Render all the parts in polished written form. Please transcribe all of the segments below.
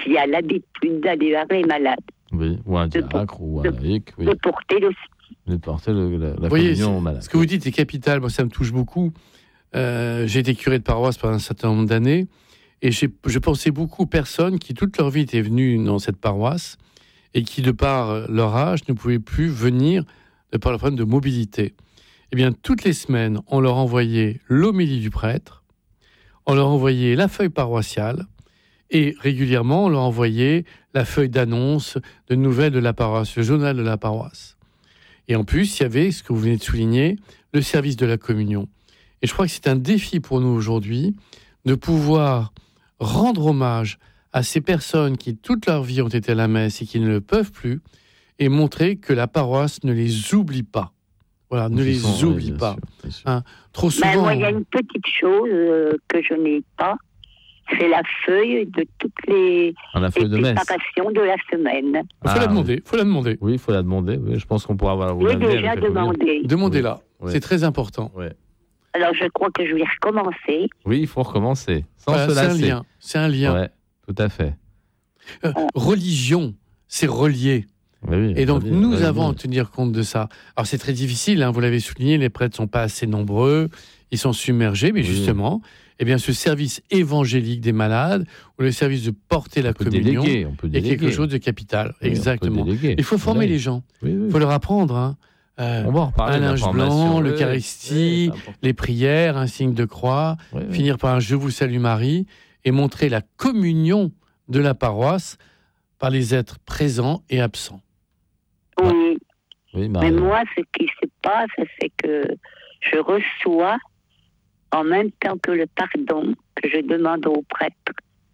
qui a l'habitude d'aller vers les malades. Oui, ou un diacre, ou un laïc. Oui. De porter le De porter la voyez, communion aux malades. Ce que vous dites est capital. Moi, ça me touche beaucoup. J'ai été curé de paroisse pendant un certain nombre d'années. Et je pensais beaucoup aux personnes qui, toute leur vie, étaient venues dans cette paroisse et qui, de par leur âge, ne pouvaient plus venir de par le problème de mobilité. Eh bien, toutes les semaines, on leur envoyait l'homélie du prêtre, on leur envoyait la feuille paroissiale et régulièrement, on leur envoyait la feuille d'annonce de nouvelles de la paroisse, le journal de la paroisse. Et en plus, il y avait, ce que vous venez de souligner, le service de la communion. Et je crois que c'est un défi pour nous aujourd'hui de pouvoir rendre hommage à ces personnes qui, toute leur vie, ont été à la messe et qui ne le peuvent plus, et montrer que la paroisse ne les oublie pas. Voilà, ne les oublie pas. Sûr. Hein, trop souvent... moi, il y a une petite chose que je n'ai pas, c'est la feuille de toutes les préparations de la semaine. Il faut la demander. Oui, il faut la demander. Oui, je pense qu'on pourra avoir... J'ai déjà demandé. Demandez-la, oui. C'est très important. Oui. Alors, je crois que je vais recommencer. Oui, il faut recommencer. Sans se lasser. C'est un lien. Oui, tout à fait. Religion, c'est relié. Oui, et donc, nous avons à tenir compte de ça. Alors, c'est très difficile, hein, vous l'avez souligné, les prêtres ne sont pas assez nombreux, ils sont submergés, mais justement, eh bien, ce service évangélique des malades, ou le service de porter la communion, est quelque chose de capital. Oui, exactement. Il faut former les gens. Il faut leur apprendre. Hein. On va en reparler. Un linge blanc, l'Eucharistie, les prières, un signe de croix, finir par un Je vous salue Marie, et montrer la communion de la paroisse par les êtres présents et absents. Oui. Mais moi, ce qui se passe, c'est que je reçois en même temps que le pardon que je demande au prêtre,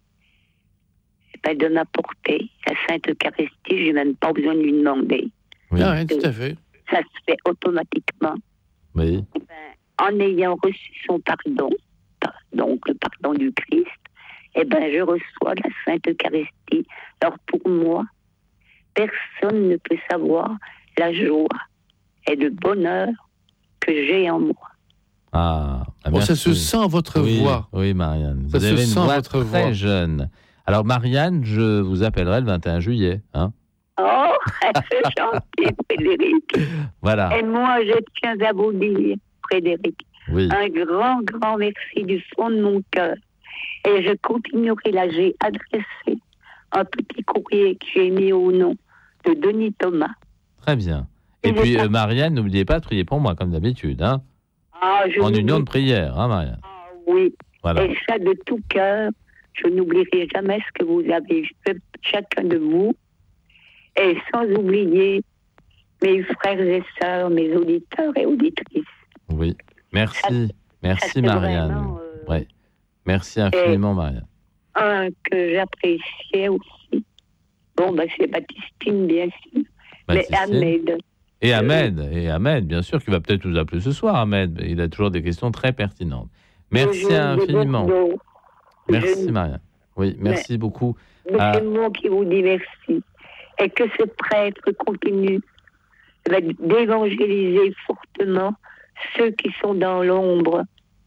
de m'apporter la Sainte Eucharistie, je n'ai même pas besoin de lui demander. Oui, tout à fait. Ça se fait automatiquement. Oui. En ayant reçu son pardon, donc le pardon du Christ, je reçois la Sainte Eucharistie. Alors pour moi, personne ne peut savoir la joie et le bonheur que j'ai en moi. Ça se sent à votre voix. Oui, Marianne. Ça vous avez se une sent voix votre très voix. jeune. Alors, Marianne, je vous appellerai le 21 juillet. Hein. Oh, c'est gentil, Frédéric. Voilà. Et moi, je tiens à vous dire, Frédéric, un grand merci du fond de mon cœur. Et je continuerai là. J'ai adressé un petit courrier que j'ai mis au nom de Denis Thomas. Très bien. Et puis, Marianne, n'oubliez pas de prier pour moi, comme d'habitude. Hein. En union de prière, hein, Marianne. Oui. Voilà. Et ça, de tout cœur, je n'oublierai jamais ce que vous avez fait, chacun de vous. Et sans oublier mes frères et sœurs, mes auditeurs et auditrices. Oui. Merci. Merci, Marianne. Ouais. Merci infiniment, Marianne. Un que j'appréciais aussi. C'est Baptistine, bien sûr. Mais Ahmed. Et Ahmed, bien sûr, qui va peut-être nous appeler ce soir, Ahmed. Il a toujours des questions très pertinentes. Merci infiniment. Merci, Marianne. Oui, merci beaucoup. C'est moi qui vous dis merci. Et que ce prêtre continue d'évangéliser fortement ceux qui sont dans l'ombre.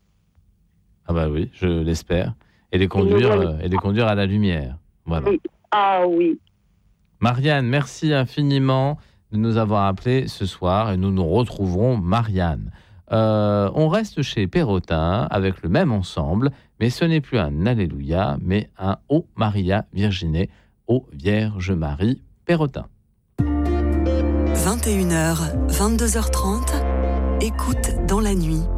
Ah bah oui, je l'espère. Et les conduire à la lumière. Voilà. Oui. Ah oui. Marianne, merci infiniment de nous avoir appelés ce soir et nous nous retrouverons Marianne. On reste chez Perrotin avec le même ensemble, mais ce n'est plus un Alléluia, mais un Ô Maria Virgine, Ô Vierge Marie Perrotin. 21h, 22h30, écoute dans la nuit,